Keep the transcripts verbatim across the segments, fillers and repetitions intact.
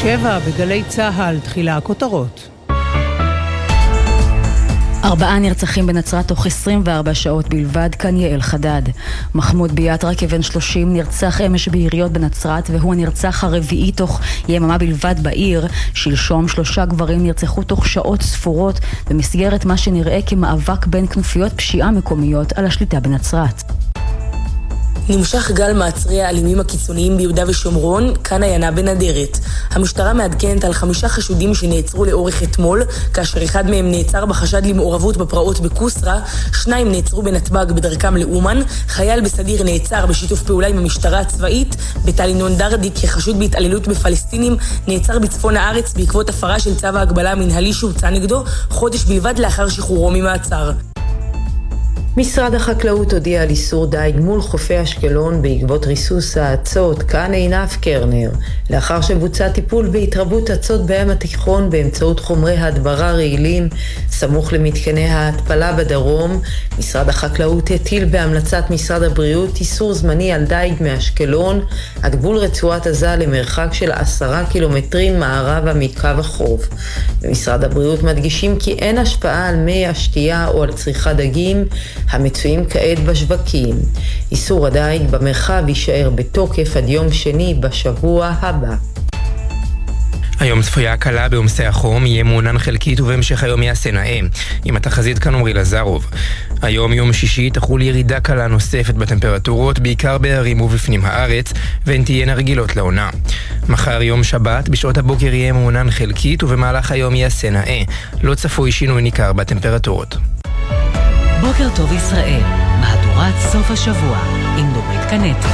שבע בגלי צהל, תחילה הכותרות. ארבעה נרצחים בנצרת תוך עשרים וארבע שעות בלבד, כאן יעל חדד. מחמוד ביאטרה כבן שלושים נרצח אמש ביריות בנצרת, והוא הנרצח הרביעי תוך יממה בלבד בעיר. שלשום שלושה גברים נרצחו תוך שעות ספורות במסגרת מה שנראה כמאבק בין כנופיות פשיעה מקומיות על השליטה בנצרת. נמשך גל מעצרי האלימים הקיצוניים ביהודה ושומרון, כאן עיינה בנדרת. המשטרה מעדכנת על חמישה חשודים שנעצרו לאורך אתמול, כאשר אחד מהם נעצר בחשד למעורבות בפרעות בקוסרה, שניים נעצרו בנתב"ג בדרכם לאומן, חייל בסדיר נעצר בשיתוף פעולה עם המשטרה הצבאית, בטל ינון דרדי כחשוד בהתעללות בפלסטינים, נעצר בצפון הארץ בעקבות הפרה של צו ההגבלה המנהלי שהוצא נגדו, חודש בלבד לאחר שחרורו ממעצר. משרד החקלאות הודיע על איסור דייג מול חופי אשקלון בעקבות ריסוס האצות. כאן עינב קרנר. לאחר שבוצע טיפול בהתרבות אצות בים התיכון באמצעות חומרי הדברה רעילים סמוך למתקני ההתפלה בדרום, משרד החקלאות הטיל בהמלצת משרד הבריאות איסור זמני על דייג מאשקלון עד גבול רצועת עזה למרחק של עשרה קילומטרים מערבה מקו החוף. במשרד הבריאות מדגישים כי אין השפעה על מי השתייה או על צריכת דגים המצויים כעת בשווקים. איסור הדייג במרחב יישאר בתוקף עד יום שני בשבוע הבא. היום צפויה קלה בעומסי החום, יהיה מעונן חלקית ובהמשך היום יעשה נאה. עם התחזית כאן עמרי לזרוב. היום יום שישי תחול ירידה קלה נוספת בטמפרטורות, בעיקר בערים ובפנים הארץ, והן תהיינה רגילות לעונה. מחר יום שבת, בשעות הבוקר יהיה מעונן חלקית ובמהלך היום יעשה נאה. לא צפוי שינוי ניכר בטמפרטורות. בוקר טוב ישראל, מהדורת סוף השבוע עם נורית קנטי.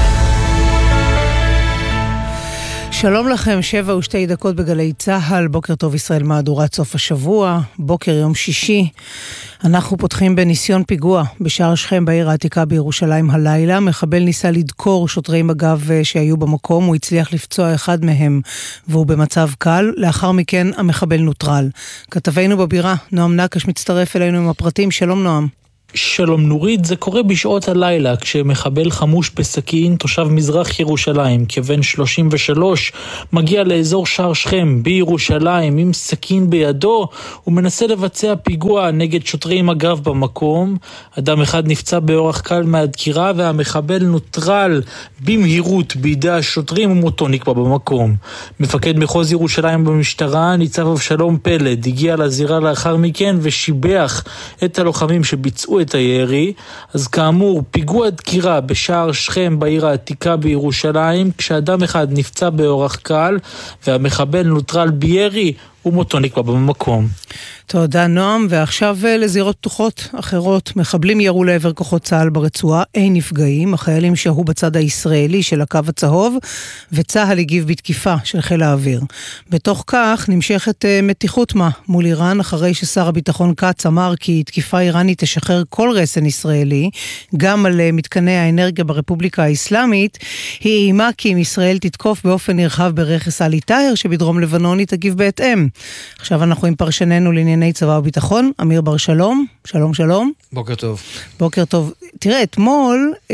שלום לכם, שבע ושתי דקות בגלי צהל, בוקר טוב ישראל, מהדורת סוף השבוע, בוקר יום שישי. אנחנו פותחים בניסיון פיגוע בשער שכם בעיר העתיקה בירושלים הלילה. מחבל ניסה לדקור שוטרי מג"ב שהיו במקום, הוא הצליח לפצוע אחד מהם והוא במצב קל. לאחר מכן המחבל נוטרל. כתבנו בבירה, נועם נקש, מצטרף אלינו עם הפרטים. שלום נועם. שלום נורית, זה קורה בשעות הלילה כשמחבל חמוש בסכין, תושב מזרח ירושלים, כבן שלושים ושלוש, מגיע לאזור שער שכם בירושלים עם סכין בידו, הוא מנסה לבצע פיגוע נגד שוטרי מג"ב במקום. אדם אחד נפצע באורח קל מהדקירה והמחבל נוטרל במהירות בידי השוטרים ומותו נקבע במקום. מפקד מחוז ירושלים במשטרה, ניצב אבשלום פלד, הגיע לזירה לאחר מכן ושיבח את הלוחמים שביצעו את הירי. אז כאמור, פיגוע דקירה בשער שכם בעיר העתיקה בירושלים, כשאדם אחד נפצע באורח קל והמחבל נוטרל בירי ומותו נקבע במקום. תודה נועם, ועכשיו לזירות פתוחות אחרות. מחבלים ירו לעבר כוחות צה"ל ברצועה, אין נפגעים. החיילים שהו בצד הישראלי של הקו הצהוב, וצה"ל הגיב בתקיפה של חיל האוויר. בתוך כך נמשכת מתיחות מה מול איראן, אחרי ששר הביטחון קץ אמר כי תקיפה איראנית תשחרר כל רסן ישראלי, גם על מתקני האנרגיה ברפובליקה האסלאמית. היא אימה כי אם ישראל תתקוף באופן נרחב ברכס עלי טאהר שבדרום לבנון, היא תגיב בהתאם. עכשיו אנחנו עם פרשננו לענייני צבא וביטחון, אמיר בר שלום. שלום שלום. בוקר טוב. בוקר טוב. תראה, אתמול אה,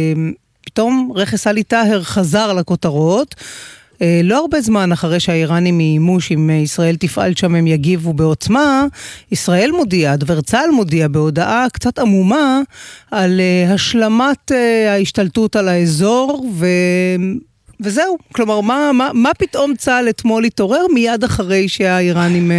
פתאום רכס עלי טאהר חזר לכותרות, אה, לא הרבה זמן אחרי שהאיראנים איימו שאם ישראל תפעל שם הם יגיבו בעוצמה. ישראל מודיע, דובר צה"ל מודיע בהודעה קצת עמומה על אה, השלמת אה, ההשתלטות על האזור ו... וזהו, כלומר, מה, מה, מה פתאום צה"ל אתמול התעורר מיד אחרי שהאיראנים...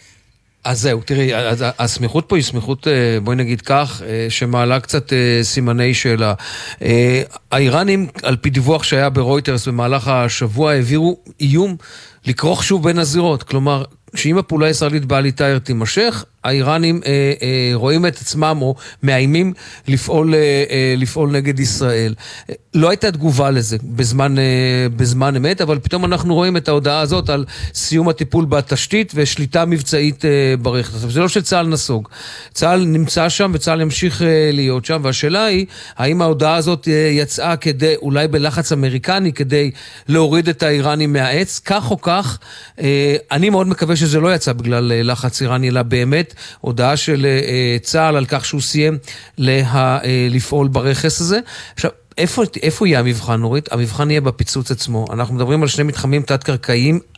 אז זהו, תראי, הסמיכות פה היא סמיכות, בואי נגיד כך, שמעלה קצת סימני שאלה. האיראנים, על פי דיווח שהיה ברויטרס במהלך השבוע, העבירו איום לקרוך שוב בין הזירות. כלומר, שאם הפעולה הישראלית בעלי טאהר תימשך, האיראנים אה, אה, רואים את עצמם או מאיימים לפעול, אה, אה, לפעול נגד ישראל. אה, לא הייתה תגובה לזה בזמן, אה, בזמן אמת, אבל פתאום אנחנו רואים את ההודעה הזאת על סיום הטיפול בתשתית ושליטה מבצעית אה, ברכס. זה לא שצה"ל נסוג. צה"ל נמצא שם וצה"ל ימשיך אה, להיות שם, והשאלה היא, האם ההודעה הזאת אה, יצאה כדי, אולי בלחץ אמריקני, כדי להוריד את האיראנים מהעץ, כך או כך, אה, אני מאוד מקווה שזה לא יצא בגלל אה, לחץ איראני, אלא באמת, הודעה של צה"ל על כך שהוא סיים לה, לפעול ברכס הזה. עכשיו, איפה, איפה יהיה המבחן, נורית? המבחן יהיה בפיצוץ עצמו. אנחנו מדברים על שני מתחמים תת-קרקעיים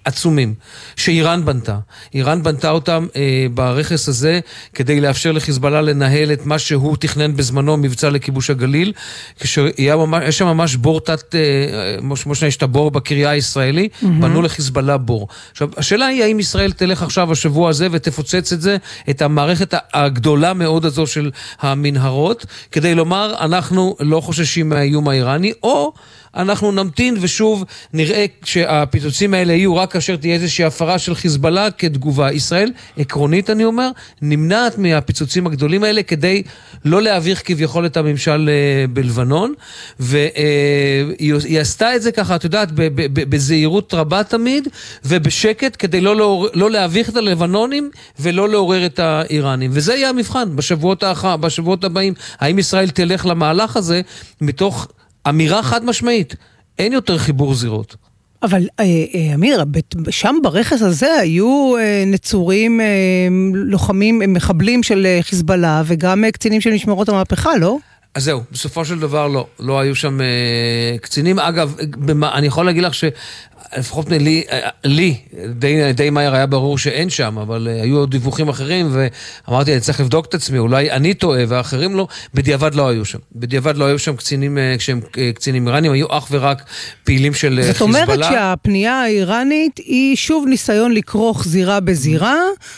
עצומים, שאיראן בנתה. איראן בנתה אותם אה, ברכס הזה, כדי לאפשר לחיזבאללה לנהל את מה שהוא תכנן בזמנו, מבצע לכיבוש הגליל, כשיש שם ממש בור תת, אה, כמו שיש את הבור בקריה הישראלי, mm-hmm. בנו לחיזבאללה בור. עכשיו, השאלה היא, האם ישראל תלך עכשיו השבוע הזה, ותפוצץ את זה, את המערכת הגדולה מאוד הזו של המנהרות, כדי לומר, אנחנו לא חוששים מהאיום האיראני, או אנחנו נמתין ושוב נראה שהפיצוצים האלה יהיו רק כאשר תהיה איזושהי הפרה של חיזבאללה כתגובה. ישראל, עקרונית אני אומר, נמנעת מהפיצוצים הגדולים האלה כדי לא להביך כביכול את הממשל בלבנון, והיא עשתה את זה ככה, את יודעת, בזהירות רבה תמיד, ובשקט כדי לא, לא, לא להביך את הלבנונים ולא לעורר את האיראנים. וזה יהיה המבחן בשבועות, האח... בשבועות הבאים. האם ישראל תלך למהלך הזה מתוך אמירה חד משמעית, אין יותר חיבור זירות. אבל אמיר, שם ברכס הזה היו נצורים, לוחמים, מחבלים של חיזבאללה, וגם קצינים של משמרות המהפכה, לא? אז זהו, בסופו של דבר לא, לא היו שם קצינים. אגב, אני יכול להגיד לך ש... לפחות לי, לי די, די מהר היה ברור שאין שם, אבל היו עוד דיווחים אחרים, ואמרתי, אני צריך לבדוק את עצמי, אולי אני טועה, ואחרים לא, בדיעבד לא היו שם. בדיעבד לא היו שם קצינים, כשהם קצינים איראנים, היו אך ורק פעילים של חיזבאללה. זאת אומרת שהפנייה האיראנית היא שוב ניסיון לקרוך זירה בזירה,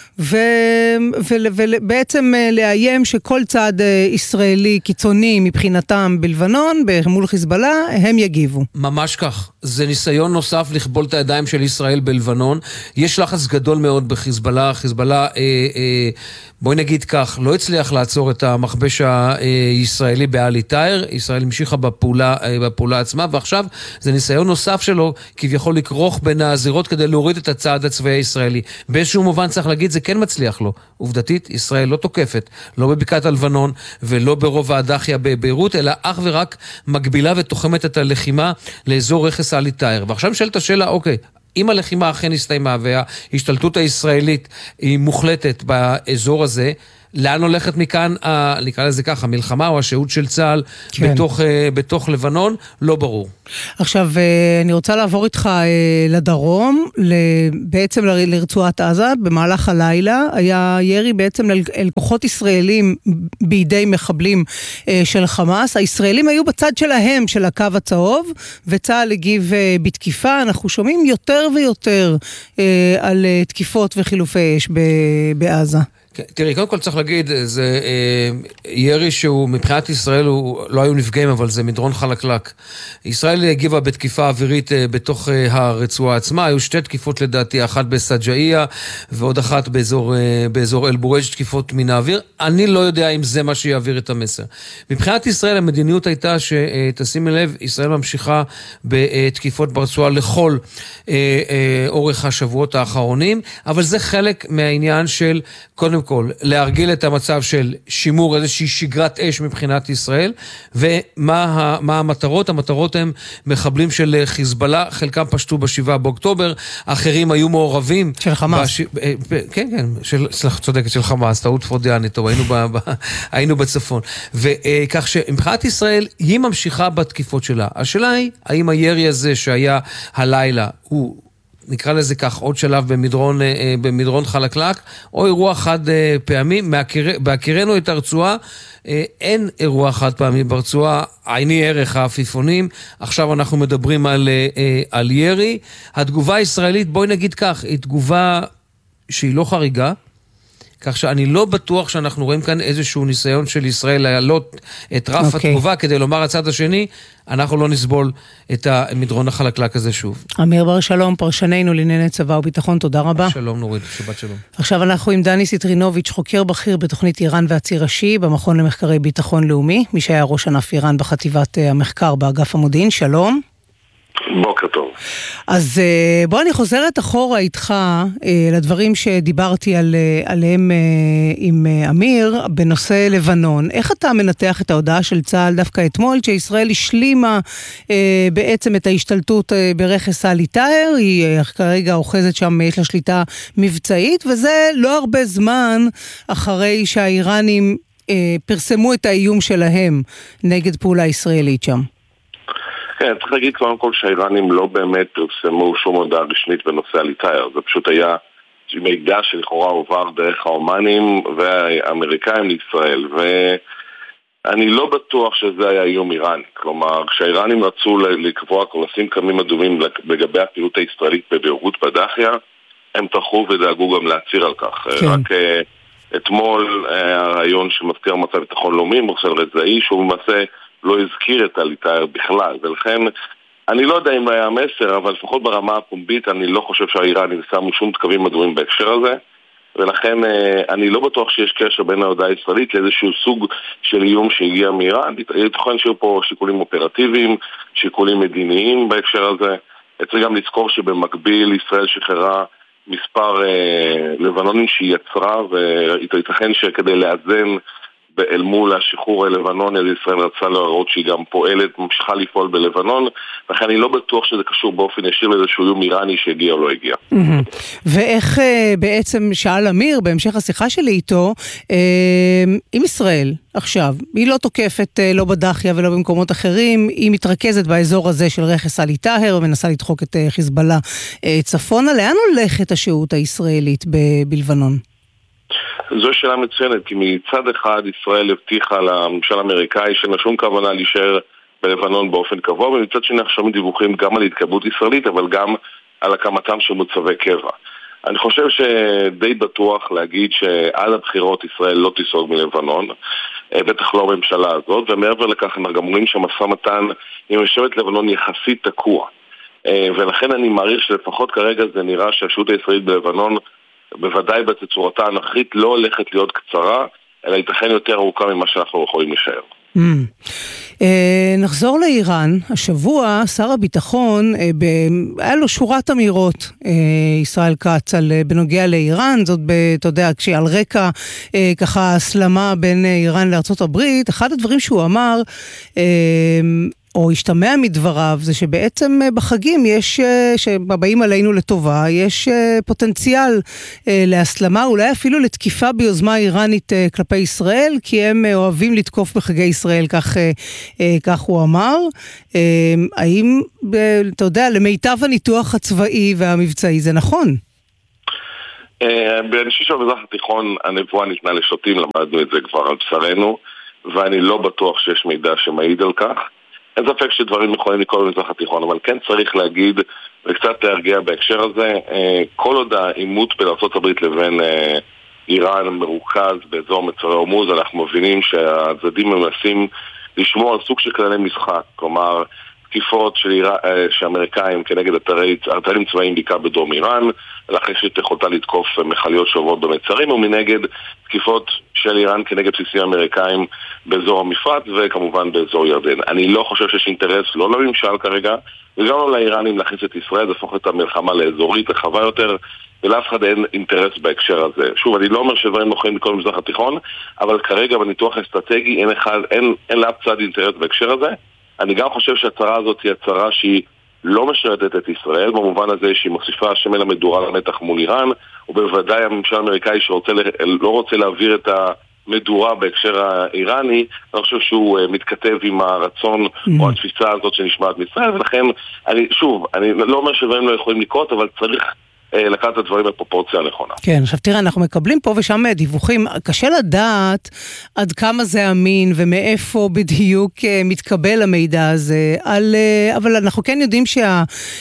ובעצם לאיים שכל צד ישראלי קיצוני מבחינתם בלבנון, מול חיזבאללה, הם יגיבו. ממש כך. זה ניסיון נוסף לכבול את הידיים של ישראל בלבנון. יש לחץ גדול מאוד בחיזבאללה. חיזבאללה, אה, אה, בואי נגיד כך, לא הצליח לעצור את המכבש הישראלי בעלי טאיר. ישראל המשיכה בפעולה, אה, בפעולה עצמה, ועכשיו זה ניסיון נוסף שלו, כביכול לקרוך בין הזירות כדי להוריד את הצעד הצבאי הישראלי. באיזשהו מובן צריך להגיד, זה כן מצליח לו. עובדתית, ישראל לא תוקפת, לא בבקעת הלבנון ולא ברוב הדחיה בביירות, אלא אך ורק מגבילה ותוחמת את הלחימה לאזור רכס עלי טאיר. ועכשיו נשאלת השאלה, אוקיי, אם הלחימה אכן הסתיימה וההשתלטות הישראלית היא מוחלטת באזור הזה, לאן הולכת מכאן, נקרא לזה ככה, המלחמה או השהות של צה"ל כן. בתוך, בתוך לבנון? לא ברור. עכשיו, אני רוצה לעבור איתך לדרום, בעצם לרצועת עזה, במהלך הלילה, היה ירי בעצם אל כוחות ישראלים בידי מחבלים של חמאס. הישראלים היו בצד שלהם, של הקו הצהוב, וצה"ל הגיב בתקיפה. אנחנו שומעים יותר ויותר על תקיפות וחילופי אש בעזה. תראי, קודם כל צריך להגיד, זה אה, ירי שהוא מבחינת ישראל, הוא, לא היו נפגעים, אבל זה מדרון חלקלק. ישראל הגיבה בתקיפה אווירית אה, בתוך אה, הרצועה עצמה, היו שתי תקיפות לדעתי, אחת בסג'איה ועוד אחת באזור, אה, באזור אל-בורג', תקיפות מן האוויר. אני לא יודע אם זה מה שיעביר את המסר. מבחינת ישראל המדיניות הייתה שתשימי לב, ישראל ממשיכה בתקיפות ברצועה לכל אה, אה, אורך השבועות האחרונים, אבל זה חלק מהעניין של קודם כל, להרגיל את המצב של שימור איזושהי שגרת אש מבחינת ישראל, ומה מה המטרות? המטרות הם מחבלים של חיזבאללה, חלקם פשטו בשבעה באוקטובר, אחרים היו מעורבים. של חמאס. בש... כן, כן, של, סלח, צודקת, של חמאס, טעות פרודיאנית, טוב, היינו, ב... ב... היינו בצפון. וכך שמבחינת ישראל, היא ממשיכה בתקיפות שלה. השאלה היא, האם הירי הזה שהיה הלילה, הוא... נקרא לזה כך, עוד שלב במדרון, במדרון חלקלק, או אירוע חד פעמי, בהכירנו את הרצועה, אין אירוע חד פעמי ברצועה, עיני ערך האפיפונים, עכשיו אנחנו מדברים על, על ירי. התגובה הישראלית, בואי נגיד כך, היא תגובה שהיא לא חריגה, כך שאני לא בטוח שאנחנו רואים כאן איזשהו ניסיון של ישראל להעלות את רף okay. התגובה, כדי לומר הצד השני, אנחנו לא נסבול את המדרון החלקלק הזה שוב. אמיר בר שלום, פרשננו לענייני צבא וביטחון, תודה רבה. שלום נורית, שבת שלום. עכשיו אנחנו עם דני סיטרינוביץ', חוקר בכיר בתוכנית איראן והציר השיעי, במכון למחקרי ביטחון לאומי, מי שהיה ראש ענף איראן בחטיבת המחקר באגף המודיעין, שלום. בוקר טוב. אז בוא אני חוזרת אחורה איתך לדברים שדיברתי על, עליהם עם אמיר בנושא לבנון. איך אתה מנתח את ההודעה של צה"ל דווקא אתמול, שישראל השלימה בעצם את ההשתלטות ברכס עלי טאיר, היא כרגע אוחזת שם, יש לה שליטה מבצעית, וזה לא הרבה זמן אחרי שהאיראנים פרסמו את האיום שלהם נגד פעולה ישראלית שם. כן, צריך להגיד קודם כל שהאיראנים לא באמת פרסמו שום הודעה רשמית בנושא הליטאייר. זה פשוט היה מידע שלכאורה עובר דרך האומנים והאמריקאים לישראל, ואני לא בטוח שזה היה איום איראני. כלומר, כשהאיראנים רצו לקבוע לשים קמים אדומים לגבי הפעילות הישראלית בביירות בדאחיה, הם טרחו ודאגו גם להצהיר על כך. כן. רק אתמול הרעיון של מזכיר מצב ביטחון לאומי, מורסל רזאי, שהוא למעשה לא הזכיר את הליטאייר בכלל, ולכן אני לא יודע אם היה מסר, אבל לפחות ברמה הפומבית אני לא חושב שהאיראנים שמו שום קווים אדומים בהקשר הזה, ולכן אני לא בטוח שיש קשר בין ההודעה הישראלית לאיזשהו סוג של איום שהגיע מאיראן. תכון שיהיו פה שיקולים אופרטיביים, שיקולים מדיניים בהקשר הזה. צריך גם לזכור שבמקביל ישראל שחררה מספר אה, לבנונים שהיא יצרה, וייתכן שכדי לאזן אל מול השחרור הלבנוני, אז ישראל רצה להראות שהיא גם פועלת, ממשיכה לפעול בלבנון, לכן אני לא בטוח שזה קשור באופן ישיר לאיזשהו איום איראני שהגיע או לא הגיע. ואיך בעצם שאל אמיר, בהמשך השיחה שלי איתו, עם ישראל עכשיו, היא לא תוקפת לא בדאחיה ולא במקומות אחרים, היא מתרכזת באזור הזה של רכס עלי טאהר, ומנסה לדחוק את חיזבאללה צפונה. לאן הולכת השהות הישראלית בלבנון? זו שאלה מצוינת, כי מצד אחד ישראל הבטיחה לממשל האמריקאי שאין שום כוונה להישאר בלבנון באופן קבוע, ומצד שני עכשיו דיווחים גם על התקבלות ישראלית, אבל גם על הקמתם של מוצבי קבע. אני חושב שדי בטוח להגיד שעד הבחירות ישראל לא תיסוג מלבנון, בטח לא הממשלה הזאת, ומעבר לכך הם גם אומרים שהמשא מתן עם ממשלת לבנון יחסית תקוע. ולכן אני מעריך שלפחות כרגע זה נראה שהשהות הישראלית בלבנון בוודאי בתצורתה הנוכחית לא הולכת להיות קצרה, אלא ייתכן יותר ארוכה ממה שאנחנו יכולים לשער. Mm. Uh, נחזור לאיראן. השבוע שר הביטחון, uh, ב- היה לו שורת אמירות, uh, ישראל כץ, על, uh, בנוגע לאיראן, זאת, ב- אתה יודע, כשעל רקע uh, ככה הסלמה בין uh, איראן לארצות הברית, אחד הדברים שהוא אמר, uh, או השתמע מדבריו, זה שבעצם בחגים יש, שבאים עלינו לטובה, יש פוטנציאל להסלמה, אולי אפילו לתקיפה ביוזמה איראנית כלפי ישראל, כי הם אוהבים לתקוף בחגי ישראל, כך, כך הוא אמר. האם, אתה יודע, למיטב הניתוח הצבאי והמבצעי, זה נכון? אני חושב שבמזרח התיכון הנבואה ניתנה לשוטים, למדנו את זה כבר על בשרנו, ואני לא בטוח שיש מידע שמעיד על כך. אין ספק שדברים יכולים לקרות במזרח התיכון, אבל כן צריך להגיד וקצת להרגיע בהקשר הזה, כל עוד העימות בין ארצות הברית לבין איראן מרוכז באזור מצרי הורמוז, אנחנו מבינים שהצדדים מנסים לשמור על סוג של כללי משחק, כלומר תקיפות של איראן, שאמריקאים כנגד אתרים צבאיים בעיקר בדרום איראן, ולאחרי שתכולתה לתקוף מכליות שעוברות במצרים, ומנגד תקיפות של איראן כנגד בסיסים אמריקאים באזור המפרץ וכמובן באזור ירדן. אני לא חושב שיש אינטרס לא לממשל כרגע, וגם לא לאיראנים להכניס את ישראל, להפוך את המלחמה לאזורית רחבה יותר, ולאף אחד אין אינטרס בהקשר הזה. שוב, אני לא אומר שדברים יכולים לקרות במזרח התיכון, אבל כרגע בניתוח האסטרטגי אין, אחד, אין, אין לאף צד אינטרס בהקשר הזה. אני גם חושב שהצהרה הזאת היא הצהרה שהיא לא משרתת את ישראל, במובן הזה שהיא מוסיפה שמן המדורה למתח מול איראן, ובוודאי הממשל האמריקאי שרוצה, לא רוצה להעביר את המדורה בהקשר האיראני, אני חושב שהוא מתכתב עם הרצון mm-hmm. או התפיסה הזאת שנשמעת מישראל, ולכן, אני, שוב, אני לא אומר שדברים לא יכולים לקרות, אבל צריך לקחת את הדברים בפרופורציה הנכונה. כן, עכשיו תראה, אנחנו מקבלים פה ושם דיווחים, קשה לדעת עד כמה זה אמין ומאיפה בדיוק מתקבל המידע הזה, על, אבל אנחנו כן יודעים שה,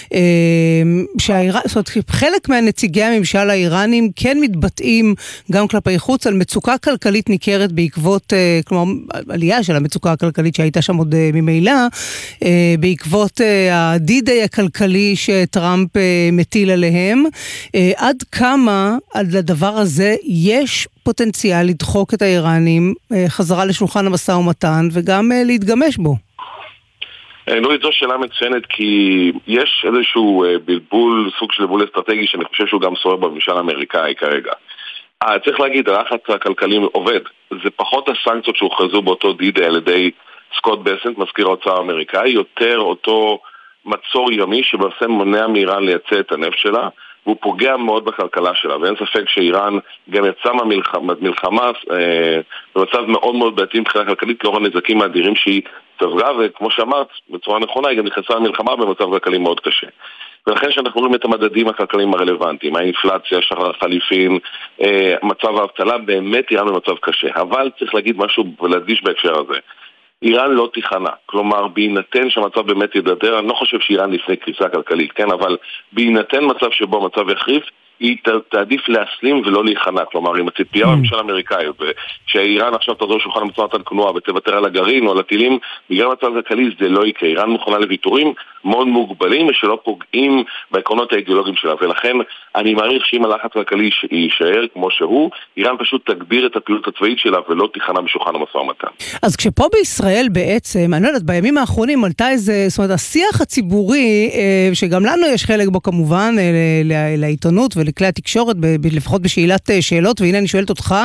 שהאיראן, זאת אומרת, חלק מהנציגי הממשל האיראנים כן מתבטאים גם כלפי חוץ על מצוקה כלכלית ניכרת בעקבות, כלומר, עלייה של המצוקה הכלכלית שהייתה שם עוד ממילא, בעקבות הדידי הכלכלי שטראמפ מטיל עליהם. עד כמה על הדבר הזה יש פוטנציאל לדחוק את האיראנים חזרה לשולחן המשא ומתן וגם להתגמש בו? נורית, זו שאלה מצוינת, כי יש איזשהו בלבול, סוג של בלבול אסטרטגי שאני חושב שהוא גם סוער בממשל האמריקאי כרגע. אה, צריך להגיד, הלחץ הכלכלי עובד. זה פחות הסנקציות שהוכרזו באותו דידי על ידי סקוט בסנט, מזכיר האוצר האמריקאי, יותר אותו מצור ימי שבעצם מונע מאיראן לייצא את הנפט שלה, והוא פוגע מאוד בכלכלה שלה, ואין ספק שאיראן גם יצאה מהמלחמה אה, במצב מאוד מאוד בעייתי מבחינה כלכלית, לאור הנזקים האדירים שהיא ספגה, וכמו שאמרת, בצורה נכונה, היא גם נכנסה למלחמה במצב כלכלי מאוד קשה. ולכן שאנחנו רואים את המדדים הכלכליים הרלוונטיים, האינפלציה, שחר החליפין, אה, מצב האבטלה, באמת איראן במצב קשה. אבל צריך להגיד משהו ולהדגיש בהקשר הזה. איראן לא תיכנע, כלומר בהינתן שהמצב באמת ידרדר, אני לא חושב שאיראן לפני קריסה כלכלית, כן, אבל בהינתן מצב שבו המצב יחריף, היא תעדיף להסלים ולא להיכנע, כלומר עם הציפייה בממשל האמריקאי, שאיראן עכשיו תעזור שולחן המשא ומתן כנועה ותוותר על הגרעין או על הטילים, בגלל מצב כלכלי זה לא יקרה, איראן מוכנה לוויתורים מאוד מוגבלים ושלא פוגעים בעקרונות האידיאולוגיים שלה, ולכן אני מעריך שאם הלחץ הכלכלי יישאר כמו שהוא, איראן פשוט תגביר את הפעילות הצבאית שלה ולא תיכנע בשולחן המשא ומתן. אז כשפה בישראל בעצם, אני לא יודעת, בימים האחרונים עלתה איזה, זאת אומרת, השיח הציבורי, שגם לנו יש חלק בו כמובן, לעיתונות ולכלי התקשורת, לפחות בשאלת שאלות, והנה אני שואלת אותך,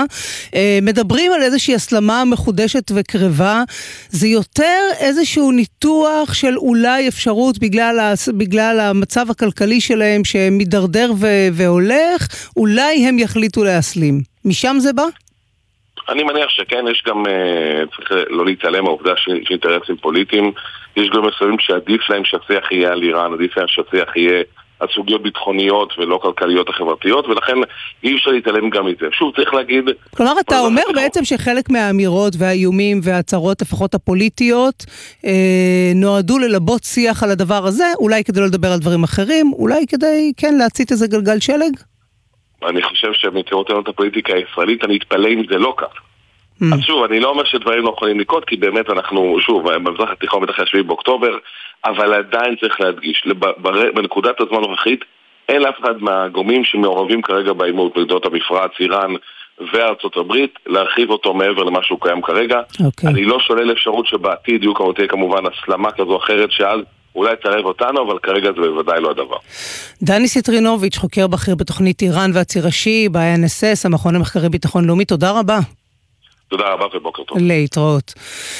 מדברים על איזושהי הסלמה מחודשת וקרבה, זה יותר איזשהו ניתוח של אולי אפשרות בגלל, בגלל המצב הכלכלי שלהם שמדרדר ו- והולך, אולי הם יחליטו להסלים. משם זה בא? אני מניח שכן, יש גם, צריך לא להתעלם מהעובדה שיש אינטרסים פוליטיים, יש גם מסוימים שעדיף להם שהשיח יהיה על איראן, עדיף להם שהשיח יהיה על סוגיות ביטחוניות ולא כלכליות החברתיות, ולכן אי אפשר להתעלם גם מזה. שוב, צריך להגיד... כלומר, אתה אומר בעצם שחלק מהאמירות והאיומים וההצהרות, לפחות הפוליטיות, אה, נועדו ללבות שיח על הדבר הזה, אולי כדי לא לדבר על דברים אחרים, אולי כדי, כן, להצית איזה גלגל שלג? אני חושב שמתירות לנו את הפוליטיקה הישראלית, אני אתפלא אם זה לא כך. Mm. אז שוב, אני לא אומר שדברים לא יכולים לקרות, כי באמת אנחנו, שוב, במזרח התיכון בטח השביעי באוקטובר, אבל עדיין צריך להדגיש, בנקודת הזמן הנוכחית, אין אף אחד מהגורמים שמעורבים כרגע בעימות, במדינות המפרץ, איראן וארצות הברית, להרחיב אותו מעבר למה שהוא קיים כרגע. Okay. אני לא שולל אפשרות שבעתיד יהיו כמותי כמובן הסלמה כזו אחרת, שאז אולי תערב אותנו, אבל כרגע זה בוודאי לא הדבר. דני סיטרינוביץ', חוקר בכיר בתוכנית איראן והציר השיעי, ב-איי אן אס אס, המכון למחקרי ביטחון לאומי, תודה רבה. תודה רבה ובוקר טוב. להתראות.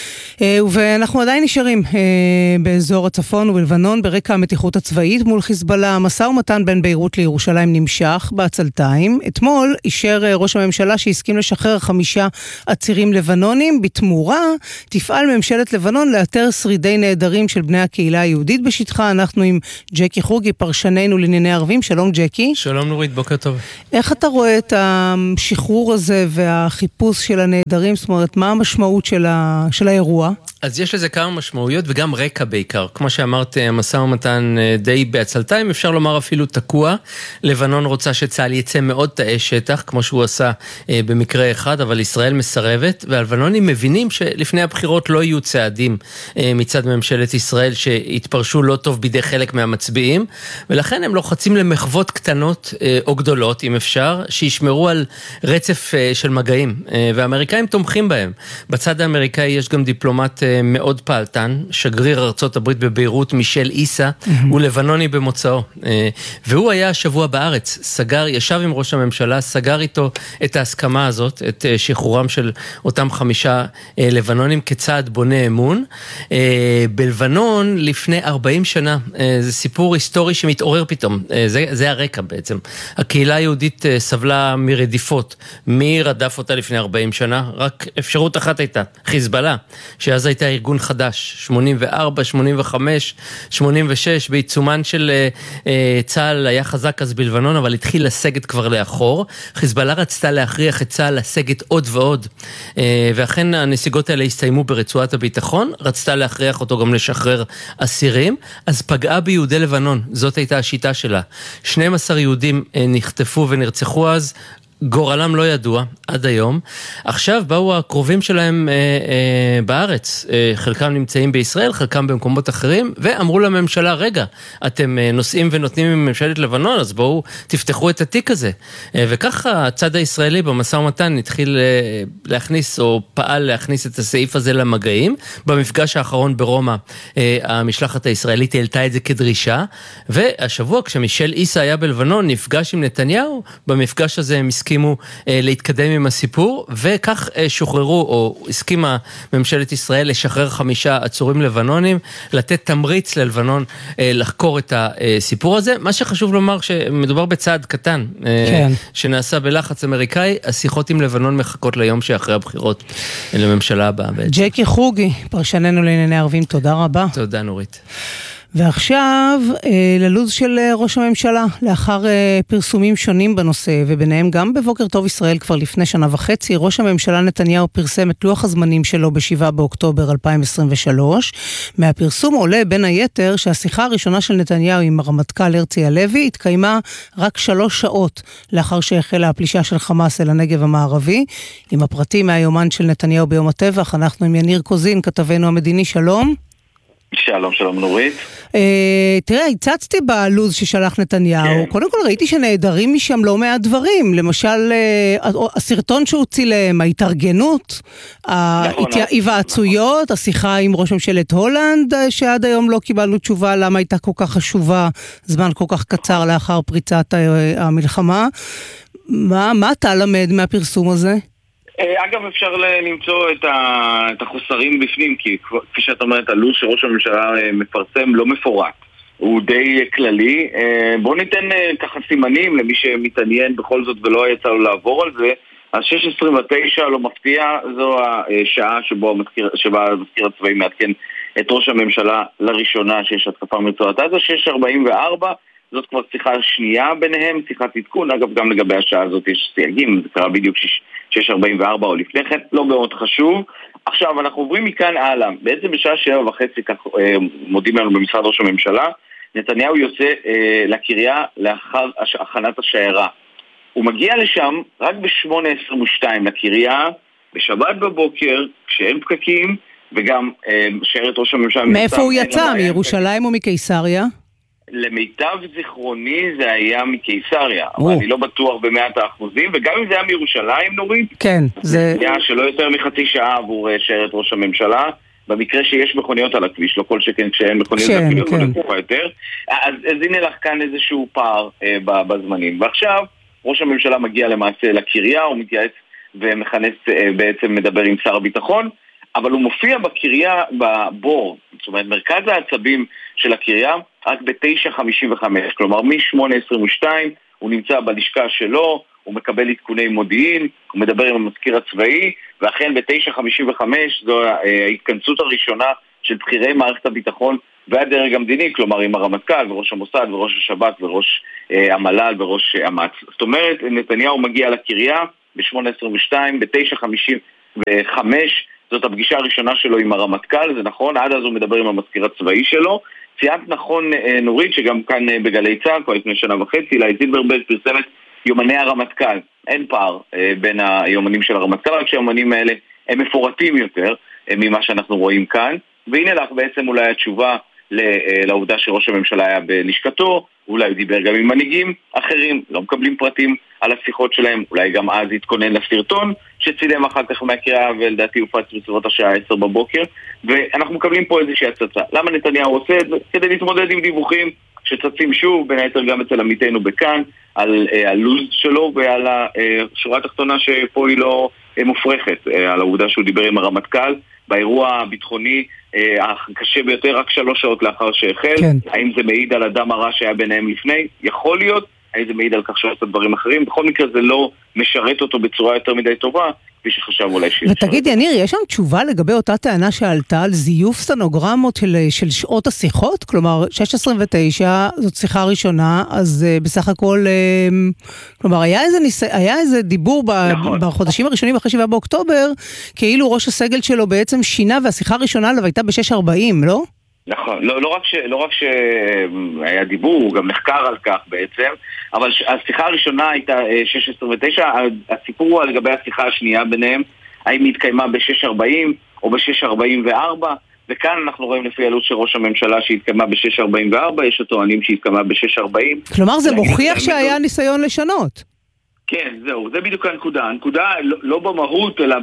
ואנחנו עדיין נשארים באזור הצפון ובלבנון ברקע המתיחות הצבאית מול חיזבאללה. המשא ומתן בין ביירות לירושלים נמשך בעצלתיים. אתמול אישר ראש הממשלה שהסכים לשחרר חמישה עצירים לבנונים. בתמורה תפעל ממשלת לבנון לאתר שרידי נהדרים של בני הקהילה היהודית בשטחה. אנחנו עם ג'קי חוגי, פרשננו לענייני ערבים. שלום ג'קי. שלום נורית, בוקר טוב. איך אתה רואה את השחרור הזה והחיפוש של הנהדרים? זאת אומרת, מה המשמעות של, ה... של האירוע? אז יש לזה כמה משמעויות וגם רקע בעיקר. כמו שאמרת, המשא ומתן די בעצלתיים, אפשר לומר אפילו תקוע. לבנון רוצה שצה"ל יצא מאוד תאי שטח, כמו שהוא עשה אה, במקרה אחד, אבל ישראל מסרבת, והלבנונים מבינים שלפני הבחירות לא יהיו צעדים אה, מצד ממשלת ישראל שהתפרשו לא טוב בידי חלק מהמצביעים, ולכן הם לוחצים למחוות קטנות אה, או גדולות, אם אפשר, שישמרו על רצף אה, של מגעים, אה, והאמריקאים תומכים בהם. בצד האמריקאי יש גם דיפלומט מאוד פעלתן, שגריר ארצות הברית בביירות מישל איסה, הוא לבנוני במוצאו, והוא היה השבוע בארץ, סגר, ישב עם ראש הממשלה, סגר איתו את ההסכמה הזאת, את שחרורם של אותם חמישה לבנונים כצעד בונה אמון. בלבנון לפני ארבעים שנה, זה סיפור היסטורי שמתעורר פתאום, זה, זה הרקע בעצם. הקהילה היהודית סבלה מרדיפות, מי רדף אותה לפני ארבעים שנה? רק אפשרות אחת הייתה, חיזבאללה, שאז הייתה ארגון חדש, שמונים וארבע, שמונים וחמש, שמונים ושש, בעיצומן של uh, uh, צה"ל היה חזק אז בלבנון, אבל התחיל לסגת כבר לאחור. חיזבאללה רצתה להכריח את צה"ל לסגת עוד ועוד, uh, ואכן הנסיגות האלה הסתיימו ברצועת הביטחון, רצתה להכריח אותו גם לשחרר אסירים, אז פגעה ביהודי לבנון, זאת הייתה השיטה שלה. שנים עשר יהודים uh, נחטפו ונרצחו אז, גורלם לא ידוע עד היום. עכשיו באו הקרובים שלהם אה, אה, בארץ, אה, חלקם נמצאים בישראל, חלקם במקומות אחרים, ואמרו לממשלה, רגע, אתם אה, נוסעים ונותנים עם ממשלת לבנון, אז בואו תפתחו את התיק הזה. אה, וככה הצד הישראלי במשא ומתן התחיל אה, להכניס, או פעל להכניס את הסעיף הזה למגעים. במפגש האחרון ברומא, אה, המשלחת הישראלית העלתה את זה כדרישה, והשבוע כשמישל איסה היה בלבנון, נפגש עם נתניהו, במפגש הזה הם הסכימו להתקדם עם הסיפור, וכך שוחררו, או הסכימה ממשלת ישראל לשחרר חמישה עצורים לבנונים, לתת תמריץ ללבנון לחקור את הסיפור הזה. מה שחשוב לומר שמדובר בצעד קטן, כן. שנעשה בלחץ אמריקאי, השיחות עם לבנון מחכות ליום שאחרי הבחירות לממשלה הבאה בעצם. ג'קי חוגי, פרשננו לענייני ערבים, תודה רבה. תודה נורית. ועכשיו ללוז של ראש הממשלה, לאחר פרסומים שונים בנושא, וביניהם גם בבוקר טוב ישראל כבר לפני שנה וחצי, ראש הממשלה נתניהו פרסם את לוח הזמנים שלו ב-שבעה באוקטובר אלפיים עשרים ושלוש. מהפרסום עולה בין היתר שהשיחה הראשונה של נתניהו עם הרמטכ"ל הרצי הלוי התקיימה רק שלוש שעות לאחר שהחלה הפלישה של חמאס אל הנגב המערבי. עם הפרטים מהיומן של נתניהו ביום הטבח, אנחנו עם יניר קוזין, כתבנו המדיני, שלום. שלום, שלום נורית. תראה, הצצתי בלוז ששלח נתניהו, קודם כל ראיתי שנעדרים משם לא מעט דברים, למשל הסרטון שהוא צילם, ההתארגנות, ההיוועצויות, השיחה עם ראש ממשלת הולנד, שעד היום לא קיבלנו תשובה למה הייתה כל כך חשובה, זמן כל כך קצר לאחר פריצת המלחמה. מה אתה למד מהפרסום הזה? אגב, אפשר למצוא את החוסרים בפנים, כי כפי שאת אומרת, הלו"ז שראש הממשלה מפרסם לא מפורט, הוא די כללי. בואו ניתן ככה סימנים למי שמתעניין בכל זאת ולא יצא לו לעבור על זה. ה-שש עשרים ותשע, לא מפתיע, זו השעה שבו המזכיר, שבה המזכיר הצבאי מעדכן את ראש הממשלה לראשונה שיש התקפה מרצועת עזה. שש ארבעים וארבע, זאת כבר שיחה שנייה ביניהם, שיחת עדכון. אגב, גם לגבי השעה הזאת יש סייגים, זה קרה בדיוק שש ארבעים וארבע או לפני כן, לא מאוד חשוב. עכשיו, אנחנו עוברים מכאן הלאה. בעצם בשעה שבע וחצי, כך מודיעים לנו במשרד ראש הממשלה, נתניהו יוצא אה, לקריה לאחר הכנת השיירה. הוא מגיע לשם רק ב-שמונה עשרים ושתיים לקריה, בשבת בבוקר, כשאין פקקים, וגם אה, שיירת ראש הממשלה... מאיפה הוא יצא? מירושלים או מקיסריה? למיטב זיכרוני זה היה מקיסריה, אבל אני לא בטוח במאת האחוזים, וגם אם זה היה מירושלים, נורית, כן, זה היה שלא יותר מחצי שעה עבור שיירת ראש הממשלה, במקרה שיש מכוניות על הכביש, לא כל שכן כשאין מכוניות על הכביש, לא תקופה יותר. אז, אז הנה לך כאן איזשהו פער אה, בזמנים. ועכשיו, ראש הממשלה מגיע למעשה לקריה, הוא מתייעץ ומכנס, אה, בעצם מדבר עם שר הביטחון, אבל הוא מופיע בקריה, בבור, זאת אומרת, מרכז העצבים של הקריה, רק ב-תשע חמישים וחמש, כלומר מ-שמונה עשרים ושתיים, הוא נמצא בלשכה שלו, הוא מקבל עדכוני מודיעין, הוא מדבר עם המזכיר הצבאי, ואכן ב-תשע חמישים וחמש זו ההתכנסות הראשונה של בחירי מערכת הביטחון והדרג המדיני, כלומר עם הרמטכ"ל וראש המוסד וראש השב"כ וראש אה, המל"ל וראש אה, אמ"ץ. זאת אומרת, נתניהו מגיע לקריה ב-שמונה עשרים ושתיים, ב-תשע חמישים וחמש, זאת הפגישה הראשונה שלו עם הרמטכ"ל, זה נכון, עד אז הוא מדבר עם המזכיר הצבאי שלו. ציינת נכון נורית, שגם כאן בגלי צה"ל, כבר לפני שנה וחצי, אילי זילברברג פרסמת יומני הרמטכ"ל. אין פער בין היומנים של הרמטכ"ל, רק שהיומנים האלה הם מפורטים יותר ממה שאנחנו רואים כאן. והנה לך בעצם אולי התשובה לעובדה שראש הממשלה היה בלשכתו, אולי הוא דיבר גם עם מנהיגים אחרים, לא מקבלים פרטים על השיחות שלהם, אולי גם אז התכונן לסרטון שצילם אחר כך מהקריאה, ולדעתי הופץ בסביבות השעה עשר בבוקר, ואנחנו מקבלים פה איזושהי הצצה. למה נתניהו עושה את זה? כדי להתמודד עם דיווחים שצצים שוב, בין היתר גם אצל עמיתנו בכאן, על הלוז שלו ועל השורה התחתונה שפה היא לא מופרכת, על העובדה שהוא דיבר עם הרמטכ"ל, באירוע הביטחוני הקשה ביותר רק שלוש שעות לאחר שהחל. כן. האם זה מעיד על אדם הרע שהיה ביניהם לפני? יכול להיות. האם זה מעיד על כך שעושה דברים אחרים? בכל מקרה זה לא משרת אותו בצורה יותר מדי טובה, כפי שחשב אולי שיש. ותגיד יניר, יש שם תשובה לגבי אותה טענה שעלתה על זיוף סטנוגרמות של, של שעות השיחות? כלומר, שש עשרים ותשע זאת שיחה ראשונה, אז uh, בסך הכל, uh, כלומר, היה איזה, ניס... היה איזה דיבור ב... נכון. בחודשים הראשונים אחרי שבעה באוקטובר, כאילו ראש הסגל שלו בעצם שינה, והשיחה הראשונה עליו הייתה ב-שש ארבעים, לא? נכון, לא, לא רק ש, לא רק שהיה דיבור, הוא גם נחקר על כך בעצם, אבל השיחה הראשונה הייתה שש עשרים ותשע, הסיפור הוא לגבי השיחה השנייה ביניהם, האם היא התקיימה ב-שש ארבעים או ב-שש ארבעים וארבע, וכאן אנחנו רואים לפי הלו"ז של ראש הממשלה שהתקיימה ב-שש ארבעים וארבע, יש הטוענים שהתקיימה ב-שש ארבעים. כלומר זה מוכיח שהיה ניסיון לשנות. כן, זהו, זה בדיוק הנקודה. הנקודה לא, לא במהות, אלא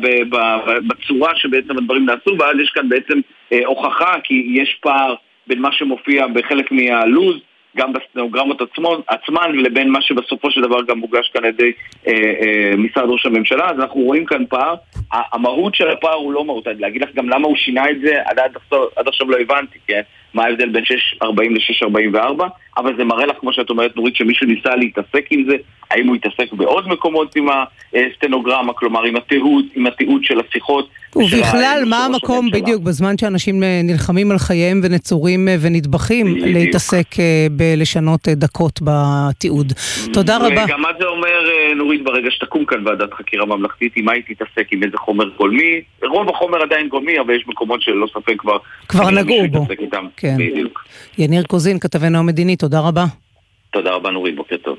בצורה שבעצם הדברים נעשו, ואז יש כאן בעצם אה, הוכחה, כי יש פער בין מה שמופיע בחלק מהלוז, גם בסטנוגרמות עצמן ולבין מה שבסופו של דבר גם מוגש כאן על ידי אה, אה, משרד ראש הממשלה. אז אנחנו רואים כאן פער. המהות של הפער הוא לא מהות. להגיד לך גם למה הוא שינה את זה, עד, עד, עכשיו, עד עכשיו לא הבנתי, כן? מה ההבדל בין שש ארבעים ל-שש ארבעים וארבע, אבל זה מראה לך, כמו שאת אומרת, נורית, שמישהו ניסה להתעסק עם זה, האם הוא יתעסק בעוד מקומות עם הסטנוגרמה, כלומר עם התיעוד, עם התיעוד של השיחות. ובכלל, מה המקום בדיוק בזמן שאנשים נלחמים על חייהם ונצורים ונדבכים להתעסק בלשנות דקות בתיעוד. תודה רבה. גם מה זה אומר, נורית, ברגע שתקום כאן ועדת חקירה ממלכתית, עם מה היא תתעסק, עם איזה חומר גולמי, רוב החומר עדיין גולמי, אבל יש מקומות שלא ספק כבר כבר נגעו בו. כן. יניר קוזין, כתבנו המדיני, תודה רבה. תודה רבה נורית, בוקר טוב.